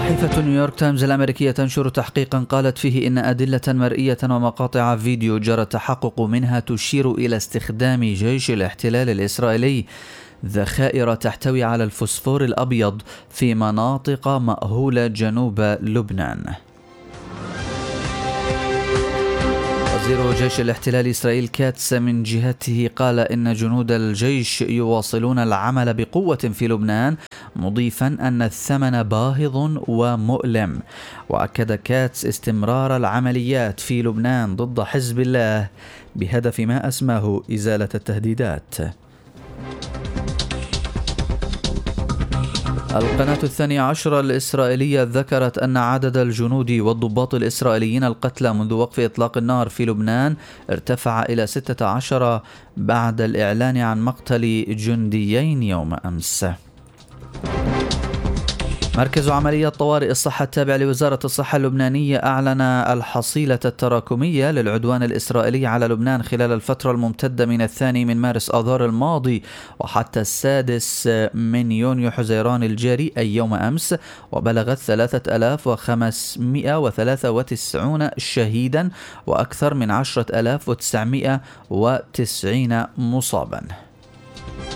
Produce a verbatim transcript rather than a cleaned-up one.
صحيفة نيويورك تايمز الأمريكية تنشر تحقيقا قالت فيه إن أدلة مرئية ومقاطع فيديو جرى التحقق منها تشير إلى استخدام جيش الاحتلال الإسرائيلي ذخائر تحتوي على الفوسفور الأبيض في مناطق مأهولة جنوب لبنان. وزير جيش الاحتلال إسرائيل كاتس من جهته قال إن جنود الجيش يواصلون العمل بقوة في لبنان، مضيفا أن الثمن باهظ ومؤلم. وأكد كاتس استمرار العمليات في لبنان ضد حزب الله بهدف ما أسماه إزالة التهديدات. القناة الثانية عشرة الإسرائيلية ذكرت أن عدد الجنود والضباط الإسرائيليين القتلى منذ وقف إطلاق النار في لبنان ارتفع إلى ستة عشر بعد الإعلان عن مقتل جنديين يوم أمس. مركز عمليات طوارئ الصحة التابع لوزارة الصحة اللبنانية أعلن الحصيلة التراكمية للعدوان الإسرائيلي على لبنان خلال الفترة الممتدة من الثاني من مارس آذار الماضي وحتى السادس من يونيو حزيران الجاري أي يوم أمس، وبلغت ثلاثة آلاف وخمسمائة وثلاثة وتسعين شهيدا وأكثر من عشرة آلاف وتسعمائة وتسعين مصابا.